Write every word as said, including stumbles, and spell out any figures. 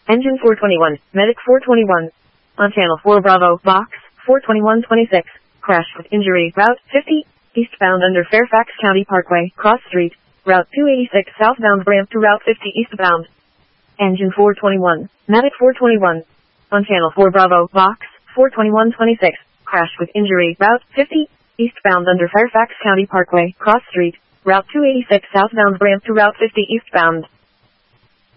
Engine four twenty-one, Medic four twenty-one. On Channel four Bravo, Box four twenty-one twenty-six. Crash with injury, Route fifty, eastbound under Fairfax County Parkway, Cross Street, Route two eighty-six southbound ramp to Route fifty eastbound. Engine four twenty-one, Medic four twenty-one. On Channel four Bravo, Box four twenty-one twenty-six. Crash with injury, Route fifty, eastbound under Fairfax County Parkway, Cross Street, Route two eighty-six southbound ramp to Route fifty eastbound.